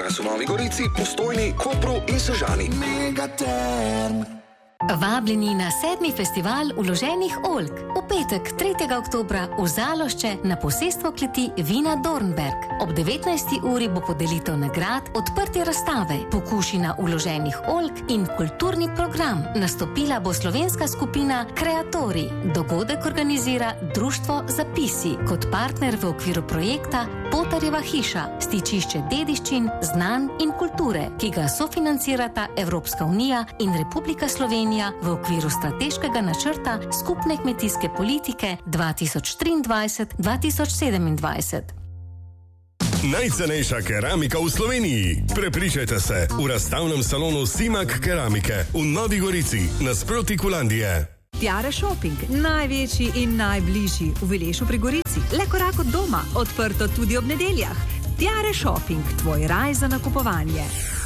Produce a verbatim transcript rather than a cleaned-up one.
Danes v Novi Gorici, Postojni, Kopru in Sežani. Megaterm. Vabljeni na sedmi festival vloženih oljk. V petek, tretjega oktobra, v Zalošče na posestvo kleti Vina Dornberg. Ob devetnajsti uri bo podelitev nagrad, odprtje razstave, pokušina vloženih oljk in kulturni program. Nastopila bo slovenska skupina Kreatori. Dogodek organizira Društvo Zapisi kot partner v okviru projekta Potarjeva hiša, stičišče dediščin, znanj in kulture, ki ga sofinancirata Evropska unija in Republika Slovenija v okviru strateškega načrta skupne kmetijske politike dva tisoč triindvajset do dva tisoč sedemindvajset. Najcenejša keramika v Sloveniji. Prepričajte se v razstavnem salonu Simak Keramike v Novi Gorici, nasproti Kulandije. Tiare Shopping, največji in najbližji v Vilešu pri Gorici. Le korak od doma, odprto tudi ob nedeljah. Tiare Shopping, tvoj raj za nakupovanje.